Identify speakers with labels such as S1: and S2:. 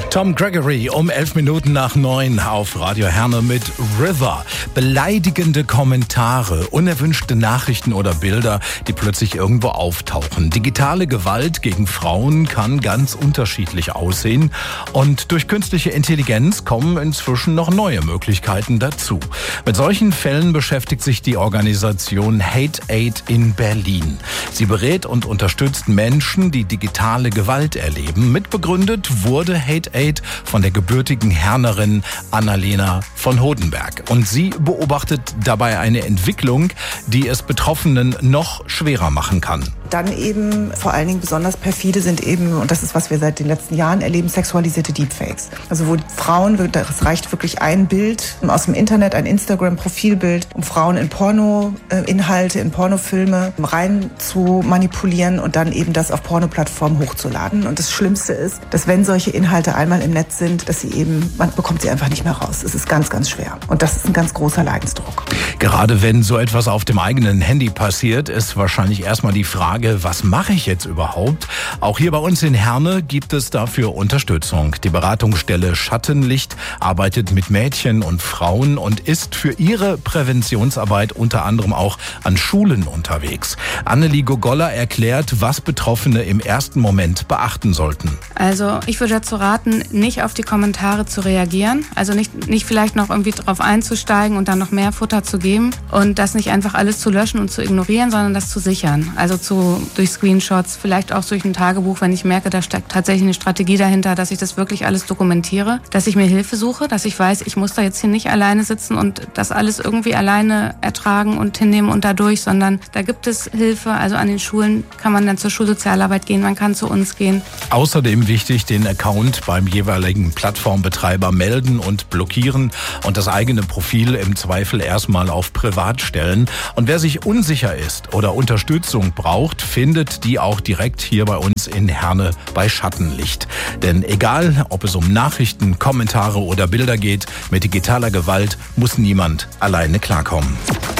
S1: Tom Gregory um 9:11 auf Radio Herne mit River. Beleidigende Kommentare, unerwünschte Nachrichten oder Bilder, die plötzlich irgendwo auftauchen. Digitale Gewalt gegen Frauen kann ganz unterschiedlich aussehen. Und durch künstliche Intelligenz kommen inzwischen noch neue Möglichkeiten dazu. Mit solchen Fällen beschäftigt sich die Organisation Hate Aid in Berlin. Sie berät und unterstützt Menschen, die digitale Gewalt erleben. Mitbegründet wurde Hate Aid von der gebürtigen Hernerin Annalena von Hodenberg. Und sie beobachtet dabei eine Entwicklung, die es Betroffenen noch schwerer machen kann.
S2: Dann eben vor allen Dingen besonders perfide sind eben, und das ist, was wir seit den letzten Jahren erleben, sexualisierte Deepfakes. Also wo Frauen, es reicht wirklich ein Bild aus dem Internet, ein Instagram-Profilbild, um Frauen in Porno-Inhalte, in Pornofilme rein zu manipulieren und dann eben das auf Pornoplattformen hochzuladen. Und das Schlimmste ist, dass wenn solche Inhalte einmal im Netz sind, dass man bekommt sie einfach nicht mehr raus. Es ist ganz, ganz schwer. Und das ist ein ganz großer Leidensdruck.
S1: Gerade wenn so etwas auf dem eigenen Handy passiert, ist wahrscheinlich erstmal die Frage, was mache ich jetzt überhaupt? Auch hier bei uns in Herne gibt es dafür Unterstützung. Die Beratungsstelle Schattenlicht arbeitet mit Mädchen und Frauen und ist für ihre Präventionsarbeit unter anderem auch an Schulen unterwegs. Annelie Gogolla erklärt, was Betroffene im ersten Moment beachten sollten.
S3: Also ich würde dazu raten, nicht auf die Kommentare zu reagieren. Also nicht vielleicht noch irgendwie drauf einzusteigen und dann noch mehr Futter zu geben und das nicht einfach alles zu löschen und zu ignorieren, sondern das zu sichern. Also durch Screenshots, vielleicht auch durch ein Tagebuch, wenn ich merke, da steckt tatsächlich eine Strategie dahinter, dass ich das wirklich alles dokumentiere, dass ich mir Hilfe suche, dass ich weiß, ich muss da jetzt hier nicht alleine sitzen und das alles irgendwie alleine ertragen und hinnehmen und dadurch, sondern da gibt es Hilfe. Also an den Schulen kann man dann zur Schulsozialarbeit gehen, man kann zu uns gehen.
S1: Außerdem wichtig, den Account beim jeweiligen Plattformbetreiber melden und blockieren und das eigene Profil im Zweifel erstmal auf Privat stellen. Und wer sich unsicher ist oder Unterstützung braucht, findet die auch direkt hier bei uns in Herne bei Schattenlicht. Denn egal, ob es um Nachrichten, Kommentare oder Bilder geht, mit digitaler Gewalt muss niemand alleine klarkommen.